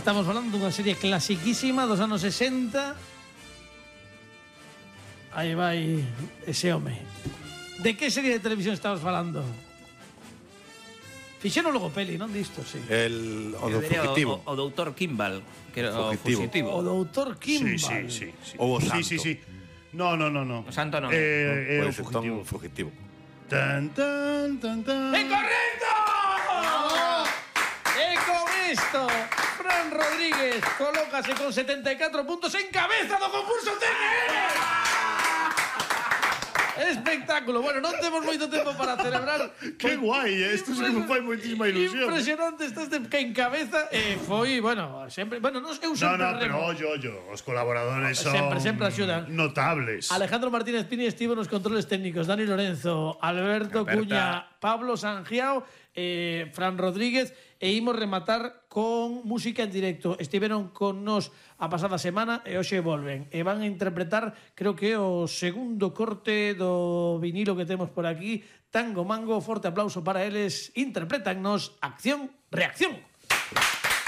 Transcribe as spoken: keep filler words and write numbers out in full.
Estamos falando dunha serie clasiquísima dos anos sesenta. Aí vai ese home. De que serie de televisión estamos falando? Fixeron logo peli, non disto, sí. El, o do Diría fugitivo. O, o doutor Kimball, que era o Fugitivo. fugitivo. O doutor Kimball. Sí, sí, sí, sí. Ou o Sí, santo. sí, sí. No, no, no, no. O santo non Eh, é o Pois entón, fugitivo. fugitivo. Tan, tan, tan, tan. ¡Incorrecto! E con isto, Fran Rodríguez colócase con setenta e catro puntos en cabeza do concurso T N N. Espectáculo. Bueno, non temos moito tempo para celebrar. Que guai, isto sí que me fai moitísima ilusión. Impresionante, estás de, que en cabeza eh, foi, bueno, sempre, bueno, non eu No, sempre no, pero remo. ollo, ollo, os colaboradores son Sempre, sempre axudan. notables. Alejandro Martínez Pini estivo nos controles técnicos, Dani Lorenzo, Alberto Alberta. Cuña, Pablo Sangiao, eh, Fran Rodríguez, e imos rematar con música en directo. Estiveron con nos a pasada semana e hoxe volven. E van a interpretar, creo que é o segundo corte do vinilo que temos por aquí, Tango Mango. Forte aplauso para eles. Interpretannos Acción, Reacción.